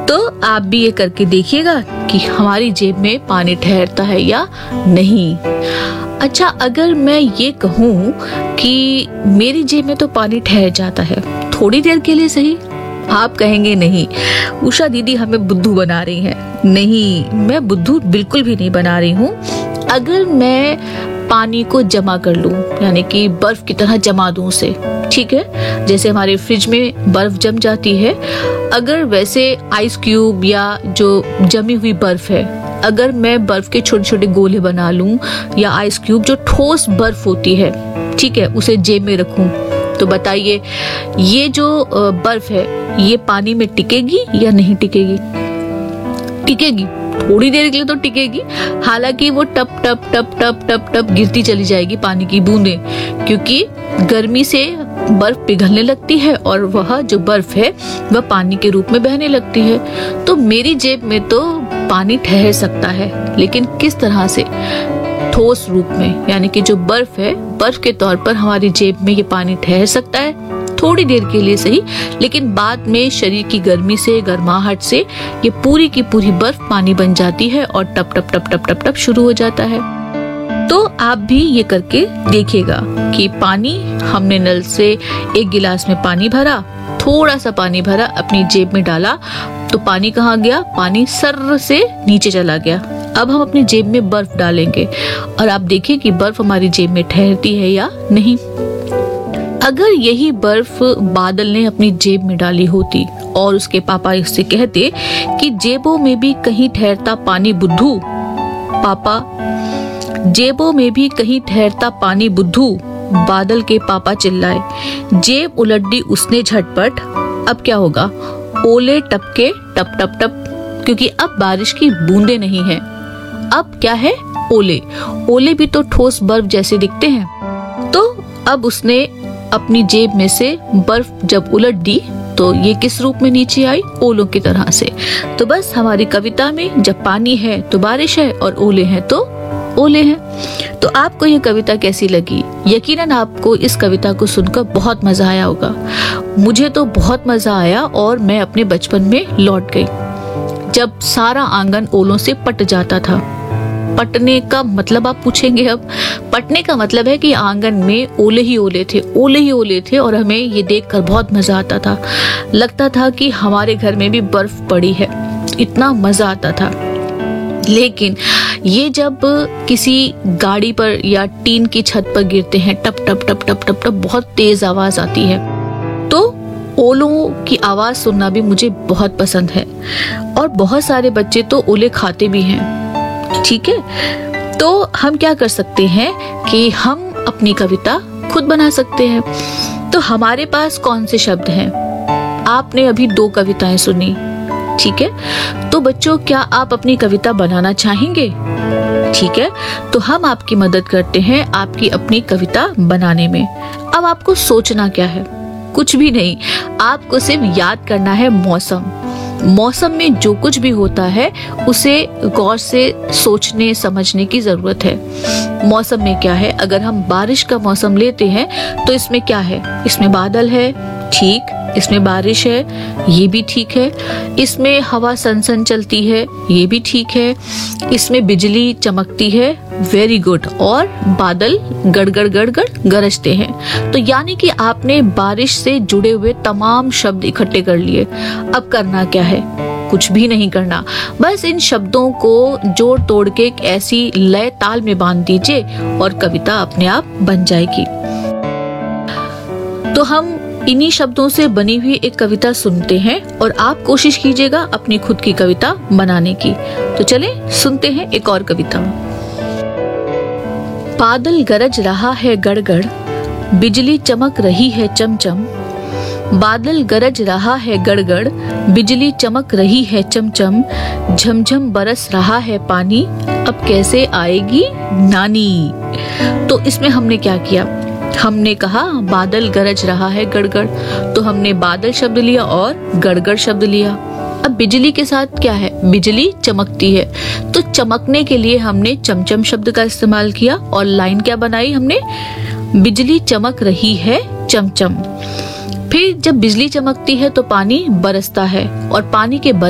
तो आप भी ये करके देखिएगा कि हमारी जेब में पानी ठहरता है या नहीं। अच्छा, अगर मैं ये कहूँ कि मेरी जेब में तो पानी ठहर जाता है, थोड़ी देर के लिए सही, आप कहेंगे नहीं उषा दीदी हमें बुद्धू बना रही हैं। नहीं, मैं बुद्धू बिल्कुल भी नहीं बना रही हूँ। अगर मैं पानी को जमा कर लूं, यानी कि बर्फ की तरह जमा दूं उसे, ठीक है, जैसे हमारे फ्रिज में बर्फ जम जाती है, अगर वैसे आइस क्यूब या जो जमी हुई बर्फ है, अगर मैं बर्फ के छोटे छोटे गोले बना लूं या आइस क्यूब जो ठोस बर्फ होती है, ठीक है, उसे जेब में रखूं, तो बताइए ये जो बर्फ है ये पानी में टिकेगी या नहीं टिकेगी? टिकेगी, थोड़ी देर के लिए तो टिकेगी। हालांकि वो टप टप टप टप टप टप गिरती चली जाएगी पानी की बूंदें, क्योंकि गर्मी से बर्फ पिघलने लगती है और वह जो बर्फ है वह पानी के रूप में बहने लगती है। तो मेरी जेब में तो पानी ठहर सकता है, लेकिन किस तरह से? ठोस रूप में, यानी कि जो बर्फ है, बर्फ के तौर पर हमारी जेब में ये पानी ठहर सकता है, थोड़ी देर के लिए सही, लेकिन बाद में शरीर की गर्मी से, गर्माहट से ये पूरी की पूरी बर्फ पानी बन जाती है और टप टप टप टप टप टप शुरू हो जाता है। तो आप भी ये करके देखिएगा कि पानी, हमने नल से एक गिलास में पानी भरा, थोड़ा सा पानी भरा, अपनी जेब में डाला, तो पानी कहाँ गया? पानी सर्र से नीचे चला गया। अब हम अपनी जेब में बर्फ डालेंगे और आप देखिए कि बर्फ हमारी जेब में ठहरती है या नहीं। अगर यही बर्फ बादल ने अपनी जेब में डाली होती और उसके पापा इससे कहते कि जेबों में भी कहीं ठहरता पानी बुद्धू, पापा जेबों में भी कहीं ठहरता पानी बुद्धू, बादल के पापा चिल्लाए। जेब उलट दी उसने झटपट। अब क्या होगा? ओले टपके टप टप टप, क्योंकि अब बारिश की बूंदे नहीं है, अब क्या है? ओले। ओले भी तो ठोस बर्फ जैसे दिखते हैं। तो अब उसने अपनी जेब में से बर्फ जब उलट दी तो ये किस रूप में नीचे आई? ओलों की तरह से। तो बस हमारी कविता में जब पानी है तो बारिश है और ओले हैं तो ओले हैं। तो आपको ये कविता कैसी लगी? यकीनन आपको इस कविता को सुनकर बहुत मजा आया होगा। मुझे तो बहुत मजा आया और मैं अपने बचपन में लौट गई, जब सारा आंगन ओलों से पट जाता था। पटने का मतलब आप पूछेंगे, अब पटने का मतलब है कि आंगन में ओले ही ओले थे, ओले ही ओले थे, और हमें ये देखकर बहुत मजा आता था। लगता था कि हमारे घर में भी बर्फ पड़ी है, इतना मजा आता था। लेकिन ये जब किसी गाड़ी पर या टीन की छत पर गिरते हैं, टप टप टप टप टप टप बहुत तेज आवाज आती है, तो ओलों की आवाज सुनना भी मुझे बहुत पसंद है। और बहुत सारे बच्चे तो ओले खाते भी हैं, ठीक है। तो हम क्या कर सकते हैं कि हम अपनी कविता खुद बना सकते हैं। तो हमारे पास कौन से शब्द हैं? आपने अभी 2 कविताएं सुनी, ठीक है। तो बच्चों, क्या आप अपनी कविता बनाना चाहेंगे? ठीक है, तो हम आपकी मदद करते हैं आपकी अपनी कविता बनाने में। अब आपको सोचना क्या है? कुछ भी नहीं, आपको सिर्फ याद करना है मौसम। मौसम में जो कुछ भी होता है उसे गौर से सोचने समझने की जरूरत है। मौसम में क्या है? अगर हम बारिश का मौसम लेते हैं तो इसमें क्या है? इसमें बादल है, ठीक। इसमें बारिश है, ये भी ठीक है। इसमें हवा सनसन चलती है, ये भी ठीक है। इसमें बिजली चमकती है, वेरी गुड। और बादल गड़गड़ गड़गड़ गरजते हैं। तो यानी कि आपने बारिश से जुड़े हुए तमाम शब्द इकट्ठे कर लिए। अब करना क्या है? कुछ भी नहीं करना, बस इन शब्दों को जोड़ तोड़ के एक ऐसी लय ताल में बांध दीजिए और कविता अपने आप बन जाएगी। तो हम इन्हीं शब्दों से बनी हुई एक कविता सुनते हैं और आप कोशिश कीजिएगा अपनी खुद की कविता बनाने की। तो चले सुनते हैं एक और कविता। बादल गरज रहा है गड़गड़, बिजली चमक रही है चमचम। बादल गरज रहा है गड़गड़, बिजली चमक रही है चमचम। झमझम बरस रहा है पानी, अब कैसे आएगी नानी। तो इसमें हमने क्या किया? हमने कहा बादल गरज रहा है गड़गड़, तो हमने बादल शब्द लिया और गड़गड़ शब्द लिया। अब बिजली के साथ क्या है? बिजली चमकती है, तो चमकने के लिए हमने चमचम शब्द का इस्तेमाल किया और लाइन क्या बनाई हमने? बिजली चमक रही है चमचम। फिर जब बिजली चमकती है तो पानी बरसता है और पानी के